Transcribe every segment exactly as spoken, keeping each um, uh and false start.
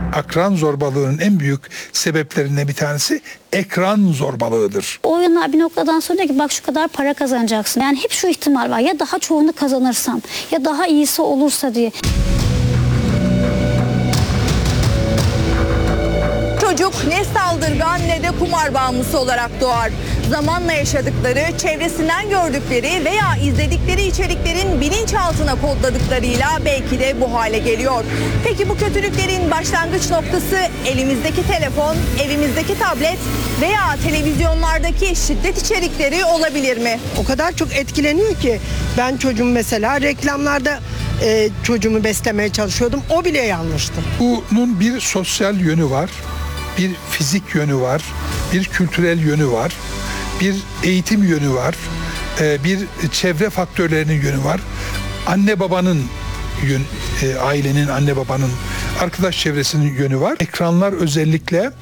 Akran zorbalığının en büyük sebeplerinden bir tanesi ekran zorbalığıdır. O oyunlar bir noktadan sonra diyor ki bak şu kadar para kazanacaksın. Yani hep şu ihtimal var, ya daha çoğunu kazanırsam ya daha iyisi olursa diye. Çocuk ne saldırgan ne de kumar bağımlısı olarak doğar. Zamanla yaşadıkları, çevresinden gördükleri veya izledikleri içeriklerin bilinçaltına kodladıklarıyla belki de bu hale geliyor. Peki bu kötülüklerin başlangıç noktası elimizdeki telefon, evimizdeki tablet veya televizyonlardaki şiddet içerikleri olabilir mi? O kadar çok etkileniyor ki ben çocuğum mesela reklamlarda e, çocuğumu beslemeye çalışıyordum. O bile yanlıştı. Bunun bir sosyal yönü var, bir fizik yönü var, bir kültürel yönü var, bir eğitim yönü var, bir çevre faktörlerinin yönü var. Anne babanın yön, ailenin, anne babanın, arkadaş çevresinin yönü var. Ekranlar özellikle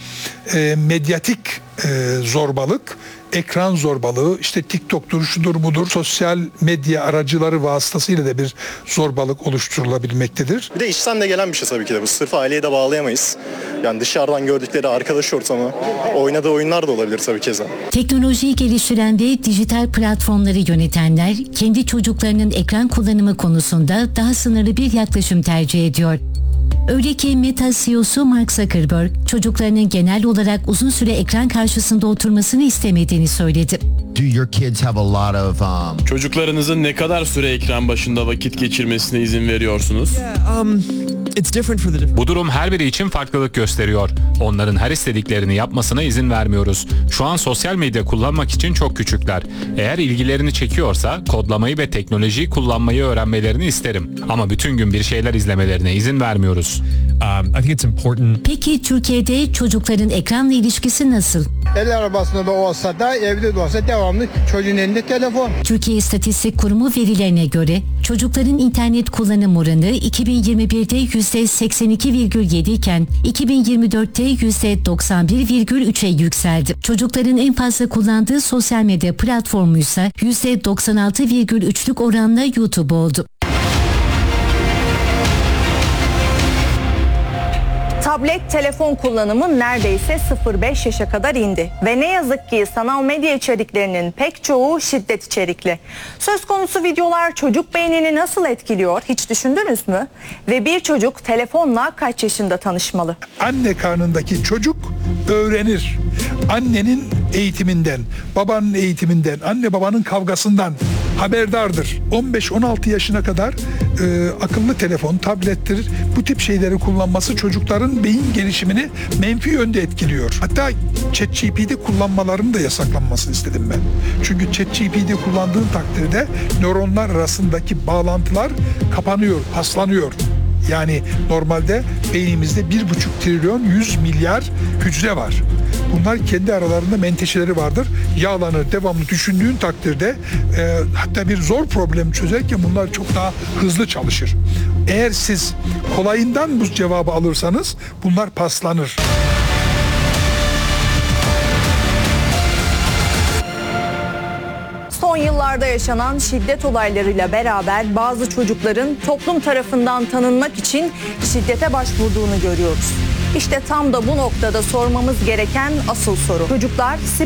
medyatik zorbalık, ekran zorbalığı, işte TikTok'tur, şudur budur, sosyal medya aracıları vasıtasıyla da bir zorbalık oluşturulabilmektedir. Bir de içten de gelen bir şey tabii ki de bu. Sırf aileye de bağlayamayız. Yani dışarıdan gördükleri arkadaş ortamı, oynadığı oyunlar da olabilir tabii keza. Teknolojiyi geliştiren ve dijital platformları yönetenler kendi çocuklarının ekran kullanımı konusunda daha sınırlı bir yaklaşım tercih ediyor. Öyle ki Meta C E O'su Mark Zuckerberg çocuklarının genel olarak uzun süre ekran karşısında oturmasını istemediğini söyledi. Do your kids have a lot of um... Çocuklarınızın ne kadar süre ekran başında vakit geçirmesine izin veriyorsunuz? Yeah, um, it's different for the... Bu durum her biri için farklılık gösteriyor. Onların her istediklerini yapmasına izin vermiyoruz. Şu an sosyal medya kullanmak için çok küçükler. Eğer ilgilerini çekiyorsa kodlamayı ve teknolojiyi kullanmayı öğrenmelerini isterim. Ama bütün gün bir şeyler izlemelerine izin vermiyoruz. Um, I think it's important. Peki Türkiye'de çocukların ekranla ilişkisi nasıl? El arabasında da olsa da evde de olsa devamlı çocuğun elinde telefon. Türkiye İstatistik Kurumu verilerine göre çocukların internet kullanım oranı iki bin yirmi birde yüzde seksen iki virgül yedi iken iki bin yirmi dörtte yüzde doksan bir virgül üçe yükseldi. Çocukların en fazla kullandığı sosyal medya platformu ise yüzde doksan altı virgül üçlük oranla YouTube oldu. Tablet telefon kullanımı neredeyse sıfır beş yaşa kadar indi ve ne yazık ki sanal medya içeriklerinin pek çoğu şiddet içerikli. Söz konusu videolar çocuk beynini nasıl etkiliyor hiç düşündünüz mü? Ve bir çocuk telefonla kaç yaşında tanışmalı? Anne karnındaki çocuk öğrenir. Annenin eğitiminden, babanın eğitiminden, anne babanın kavgasından haberdardır. on beş on altı yaşına kadar e, akıllı telefon, tablettir, bu tip şeyleri kullanması çocukların beyin gelişimini menfi yönde etkiliyor. Hatta ChatGPT kullanmalarının da yasaklanmasını istedim ben. Çünkü ChatGPT kullandığın takdirde nöronlar arasındaki bağlantılar kapanıyor, paslanıyor. Yani normalde beynimizde bir buçuk trilyon yüz milyar hücre var. Bunlar kendi aralarında menteşeleri vardır. Yağlanır, devamlı düşündüğün takdirde e, hatta bir zor problem çözerken bunlar çok daha hızlı çalışır. Eğer siz kolayından bu cevabı alırsanız bunlar paslanır. Son yıllarda yaşanan şiddet olaylarıyla beraber bazı çocukların toplum tarafından tanınmak için şiddete başvurduğunu görüyoruz. İşte tam da bu noktada sormamız gereken asıl soru. Çocuklar